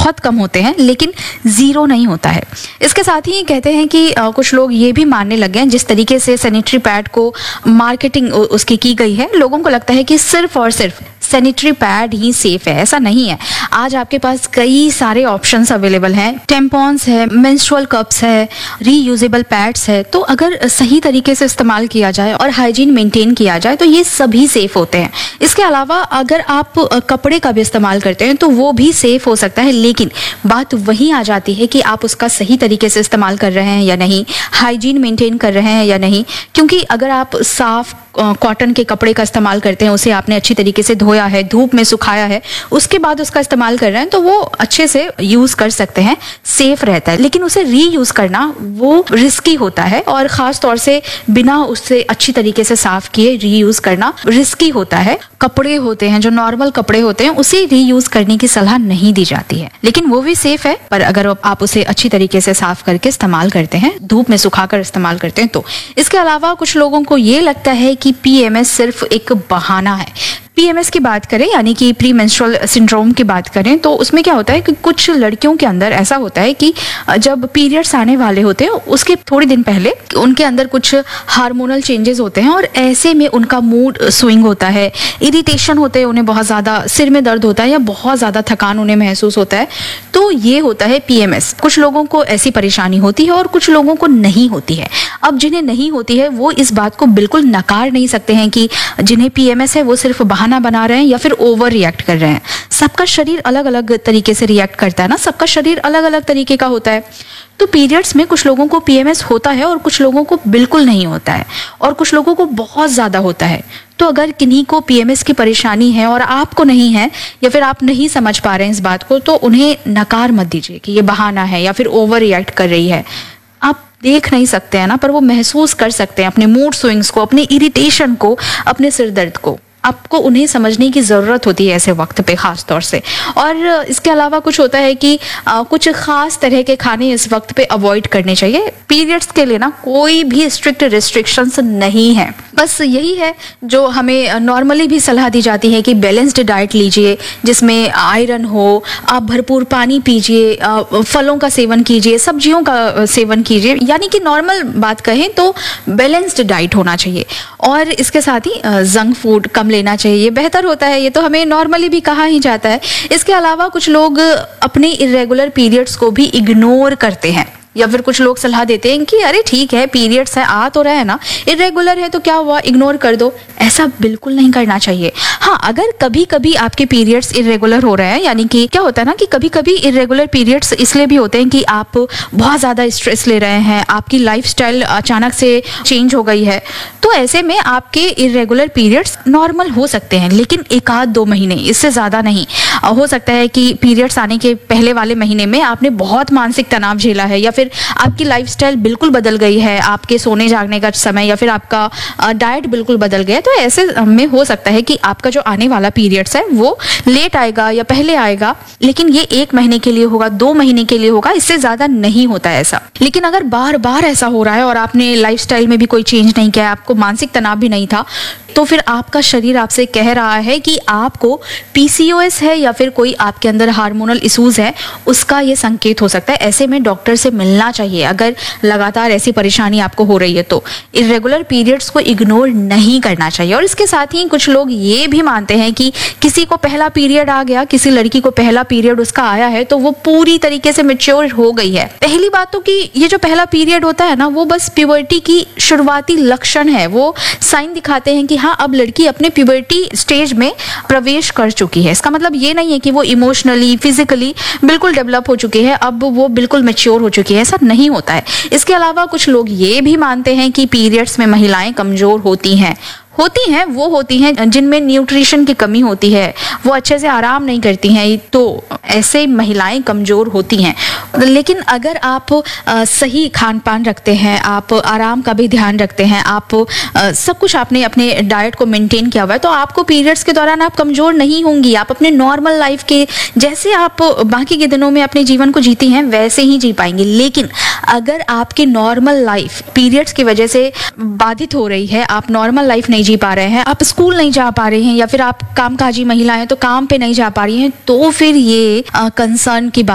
बहुत कम होते हैं, लेकिन ज़ीरो नहीं होता है। इसके साथ ही कहते हैं कि कुछ लोग ये भी मानने लगे हैं, जिस तरीके से सैनिटरी पैड को मार्केटिंग उसकी की गई है, लोगों को लगता है कि सिर्फ और सिर्फ सैनिटरी पैड ही सेफ है। ऐसा नहीं है। आज आपके पास कई सारे ऑप्शंस अवेलेबल हैं। टेम्पॉन्स है, मेंस्ट्रुअल कप्स है, रीयूजेबल पैड्स है। तो अगर सही तरीके से इस्तेमाल किया जाए और हाइजीन मेंटेन किया जाए तो ये सभी सेफ होते हैं। इसके अलावा अगर आप कपड़े का भी इस्तेमाल करते हैं तो वो भी सेफ हो सकता है, लेकिन बात वहीं आ जाती है कि आप उसका सही तरीके से इस्तेमाल कर रहे हैं या नहीं, हाइजीन मेंटेन कर रहे हैं या नहीं। क्योंकि अगर आप साफ कॉटन के कपड़े का इस्तेमाल करते हैं, उसे आपने अच्छी तरीके से धोया है, धूप में सुखाया है, उसके बाद उसका इस्तेमाल कर रहे हैं, तो वो अच्छे से यूज कर सकते हैं, सेफ रहता है। लेकिन उसे रीयूज करना वो रिस्की होता है, और खास तौर से बिना उससे अच्छी तरीके से साफ किए रीयूज करना रिस्की होता है। कपड़े होते हैं, जो नॉर्मल कपड़े होते हैं, उसे रीयूज करने की सलाह नहीं दी जाती है, लेकिन वो भी सेफ है। पर अगर आप उसे अच्छी तरीके से साफ करके इस्तेमाल करते हैं, धूप में सुखाकर इस्तेमाल करते हैं तो। इसके अलावा कुछ लोगों को ये लगता है कि पीएमएस सिर्फ एक बहाना है। पीएमएस की बात करें, यानी कि प्री मेंस्ट्रुअल सिंड्रोम की बात करें, तो उसमें क्या होता है कि कुछ लड़कियों के अंदर ऐसा होता है कि जब पीरियड्स आने वाले होते हैं उसके थोड़ी दिन पहले उनके अंदर कुछ हार्मोनल चेंजेस होते हैं, और ऐसे में उनका मूड स्विंग होता है, इरिटेशन होते हैं, उन्हें बहुत ज़्यादा सिर में दर्द होता है या बहुत ज़्यादा थकान उन्हें महसूस होता है। तो ये होता है पीएमएस। कुछ लोगों को ऐसी परेशानी होती है और कुछ लोगों को नहीं होती है। अब जिन्हें नहीं होती है वो इस बात को बिल्कुल नकार नहीं सकते हैं कि जिन्हें पीएमएस है वो सिर्फ बहाना बना रहे हैं या फिर ओवर रिएक्ट कर रहे हैं। सबका शरीर अलग अलग तरीके से रिएक्ट करता है ना, सबका शरीर अलग अलग तरीके का होता है। तो पीरियड्स में कुछ लोगों को पीएमएस होता है और कुछ लोगों को बिल्कुल नहीं होता है, और कुछ लोगों को बहुत ज़्यादा होता है। तो अगर किन्हीं को पीएमएस की परेशानी है और आपको नहीं है, या फिर आप नहीं समझ पा रहे हैं इस बात को, तो उन्हें नकार मत दीजिए कि ये बहाना है या फिर ओवर रिएक्ट कर रही है। आप देख नहीं सकते हैं ना, पर वो महसूस कर सकते हैं अपने मूड स्विंग्स को, अपने इरिटेशन को, अपने सिर दर्द को। आपको उन्हें समझने की ज़रूरत होती है ऐसे वक्त पे ख़ास तौर से। और इसके अलावा कुछ होता है कि कुछ ख़ास तरह के खाने इस वक्त पे अवॉइड करने चाहिए। पीरियड्स के लिए ना कोई भी स्ट्रिक्ट रिस्ट्रिक्शंस नहीं है, बस यही है जो हमें नॉर्मली भी सलाह दी जाती है कि बैलेंस्ड डाइट लीजिए, जिसमें आयरन हो, आप भरपूर पानी पीजिए, फलों का सेवन कीजिए, सब्जियों का सेवन कीजिए, यानी कि नॉर्मल बात कहें तो बैलेंस्ड डाइट होना चाहिए। और इसके साथ ही जंक फूड कम लेना चाहिए, ये बेहतर होता है। ये तो हमें नॉर्मली भी कहा ही जाता है। इसके अलावा कुछ लोग अपने इरेगुलर पीरियड्स को भी इग्नोर करते हैं, या फिर कुछ लोग सलाह देते हैं कि अरे ठीक है, पीरियड्स है, आ तो रहा है ना, इरेगुलर है तो क्या हुआ, इग्नोर कर दो। ऐसा बिल्कुल नहीं करना चाहिए। हाँ, अगर कभी कभी आपके पीरियड्स इरेगुलर हो रहे हैं, यानी कि क्या होता है ना कि कभी कभी इरेगुलर पीरियड्स इसलिए भी होते हैं कि आप बहुत ज़्यादा स्ट्रेस ले रहे हैं, आपकी लाइफस्टाइल अचानक से चेंज हो गई है, तो ऐसे में आपके इरेगुलर पीरियड्स नॉर्मल हो सकते हैं, लेकिन 1-2 महीने, इससे ज़्यादा नहीं। हो सकता है कि पीरियड्स आने के पहले वाले महीने में आपने बहुत मानसिक तनाव झेला है, या फिर आपकी लाइफस्टाइल बिल्कुल बदल गई है, आपके सोने जागने का समय या फिर आपका डाइट बिल्कुल बदल गया है। तो ऐसे में हो सकता है कि आपका जो आने वाला पीरियड्स है वो लेट आएगा या पहले आएगा, लेकिन ये 1 महीने के लिए होगा, 2 महीने के लिए होगा, इससे ज्यादा नहीं होता है ऐसा। लेकिन अगर बार बार ऐसा हो रहा है और आपने लाइफस्टाइल में भी कोई चेंज नहीं किया, आपको मानसिक तनाव भी नहीं था, तो फिर आपका शरीर आपसे कह रहा है कि आपको पीसीओएस है या फिर कोई आपके अंदर हार्मोनल इश्यूज है, उसका ये संकेत हो सकता है। ऐसे में डॉक्टर से मिलना चाहिए अगर लगातार ऐसी परेशानी आपको हो रही है तो। इरेगुलर पीरियड्स को इग्नोर नहीं करना चाहिए। और इसके साथ ही कुछ लोग ये भी मानते हैं कि किसी को पहला पीरियड आ गया, किसी लड़की को पहला पीरियड उसका आया है तो वो पूरी तरीके से मैच्योर हो गई है। पहली बात तो कि ये जो पहला पीरियड होता है ना, वो बस प्यूबर्टी की शुरुआती लक्षण है, वो साइन दिखाते हैं कि हाँ, अब लड़की अपने प्यूबर्टी स्टेज में प्रवेश कर चुकी है। इसका मतलब ये नहीं है कि वो इमोशनली, फिजिकली बिल्कुल डेवलप हो चुकी है, अब वो बिल्कुल मैच्योर हो चुकी है, ऐसा नहीं होता है। इसके अलावा कुछ लोग ये भी मानते हैं कि पीरियड्स में महिलाएं कमजोर होती हैं जिनमें न्यूट्रिशन की कमी होती है, वो अच्छे से आराम नहीं करती हैं, तो ऐसे महिलाएं कमज़ोर होती हैं। लेकिन अगर आप सही खान पान रखते हैं, आप आराम का भी ध्यान रखते हैं, आप सब कुछ आपने अपने डाइट को मेंटेन किया हुआ है, तो आपको पीरियड्स के दौरान आप कमज़ोर नहीं होंगी। आप अपने नॉर्मल लाइफ के जैसे आप बाकी के दिनों में अपने जीवन को जीती हैं वैसे ही जी पाएंगी। लेकिन अगर आपकी नॉर्मल लाइफ पीरियड्स की वजह से बाधित हो रही है, आप नॉर्मल लाइफ नहीं जी पा रहे हैं, आप स्कूल नहीं जा पा रहे हैं, या फिर आप कामकाजी महिला हैं तो काम पे नहीं जा पा रही हैं, तो फिर ये कंसर्न की बात